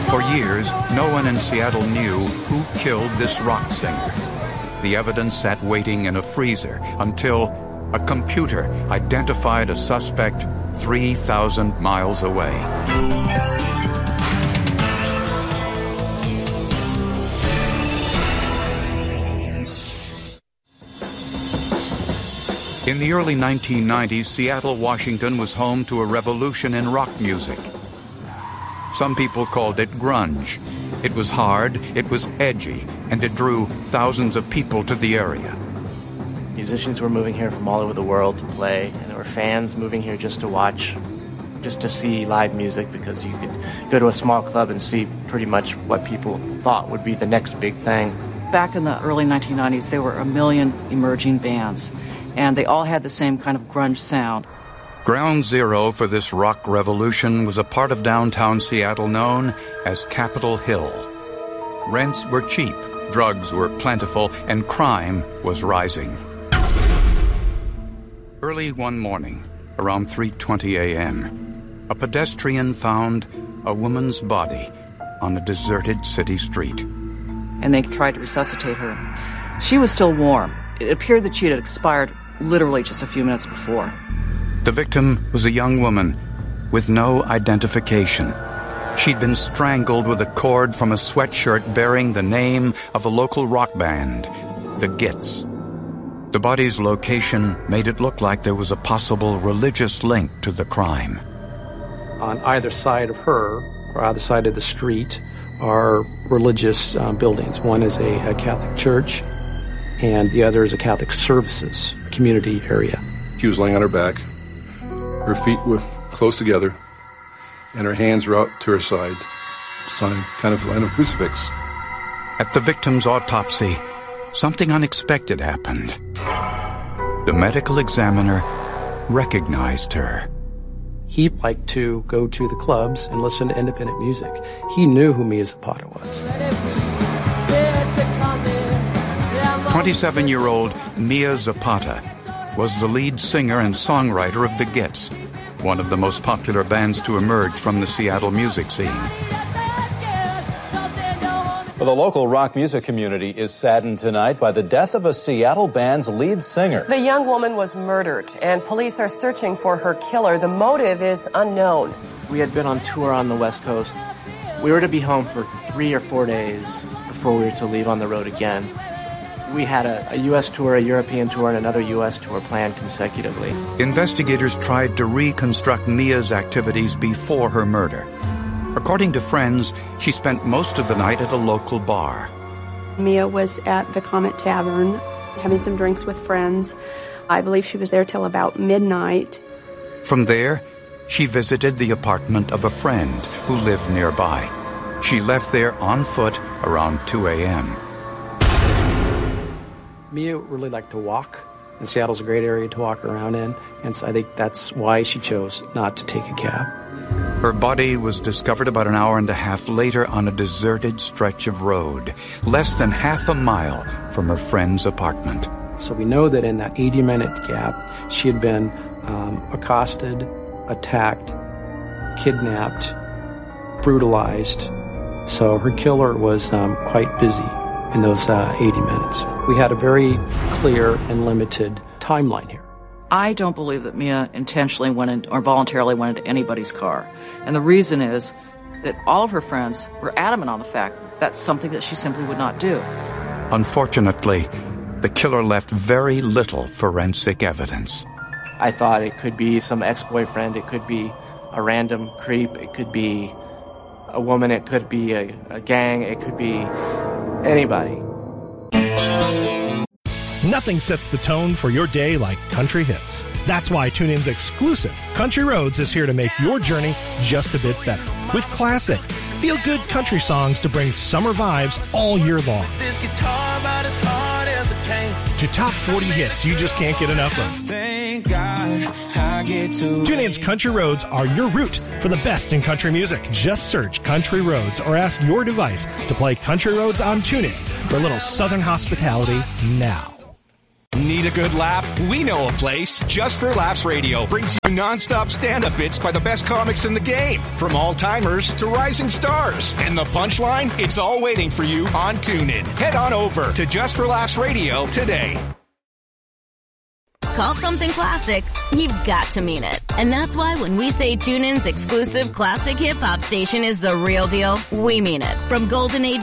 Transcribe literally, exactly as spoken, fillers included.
For years, no one in Seattle knew who killed this rock singer. The evidence sat waiting in a freezer until a computer identified a suspect three thousand miles away. In the early nineteen nineties, Seattle, Washington was home to a revolution in rock music. Some people called it grunge. It was hard, it was edgy, and it drew thousands of people to the area. Musicians were moving here from all over the world to play, and there were fans moving here just to watch, just to see live music, because you could go to a small club and see pretty much what people thought would be the next big thing. Back in the early nineteen nineties, there were a million emerging bands, and they all had the same kind of grunge sound. Ground zero for this rock revolution was a part of downtown Seattle known as Capitol Hill. Rents were cheap, drugs were plentiful, and crime was rising. Early one morning, around three twenty a.m., a pedestrian found a woman's body on a deserted city street. And they tried to resuscitate her. She was still warm. It appeared that she had expired literally just a few minutes before. The victim was a young woman with no identification. She'd been strangled with a cord from a sweatshirt bearing the name of a local rock band, the Gits. The body's location made it look like there was a possible religious link to the crime. On either side of her, or either side of the street, are religious uh, buildings. One is a, a Catholic church, and the other is a Catholic services community area. She was laying on her back. Her feet were close together, and her hands were out to her side, sign, kind of line of crucifix. At the victim's autopsy, something unexpected happened. The medical examiner recognized her. He liked to go to the clubs and listen to independent music. He knew who Mia Zapata was. twenty-seven-year-old Mia Zapata was the lead singer and songwriter of the Gits, one of the most popular bands to emerge from the Seattle music scene. Well, the local rock music community is saddened tonight by the death of a Seattle band's lead singer. The young woman was murdered, and police are searching for her killer. The motive is unknown. We had been on tour on the West Coast. We were to be home for three or four days before we were to leave on the road again. We had a, a U S tour, a European tour, and another U S tour planned consecutively. Investigators tried to reconstruct Mia's activities before her murder. According to friends, she spent most of the night at a local bar. Mia was at the Comet Tavern having some drinks with friends. I believe she was there till about midnight. From there, she visited the apartment of a friend who lived nearby. She left there on foot around two a.m. Mia really liked to walk, and Seattle's a great area to walk around in, and so I think that's why she chose not to take a cab. Her body was discovered about an hour and a half later on a deserted stretch of road, less than half a mile from her friend's apartment. So we know that in that eighty-minute gap, she had been um, accosted, attacked, kidnapped, brutalized. So her killer was um, quite busy in those uh, eighty minutes. We had a very clear and limited timeline here. I don't believe that Mia intentionally went in or voluntarily went into anybody's car. And the reason is that all of her friends were adamant on the fact that that's something that she simply would not do. Unfortunately, the killer left very little forensic evidence. I thought it could be some ex-boyfriend, it could be a random creep, it could be a woman, it could be a, a gang, it could be anybody. Nothing sets the tone for your day like country hits. That's why TuneIn's exclusive Country Roads is here to make your journey just a bit better. With classic, feel-good country songs to bring summer vibes all year long. This guitar about as hard as it can. To top forty hits you just can't get enough of. Thank God I get to TuneIn's Country Roads are your route for the best in country music. Just search Country Roads or ask your device to play Country Roads on TuneIn for a little southern hospitality now. Need a good laugh? We know a place. Just for Laughs Radio brings you non-stop stand-up bits by the best comics in the game. From all-timers to rising stars. And the punchline? It's all waiting for you on TuneIn. Head on over to Just for Laughs Radio today. Call something classic, you've got to mean it. And that's why when we say TuneIn's exclusive classic hip-hop station is the real deal, we mean it. From Golden Age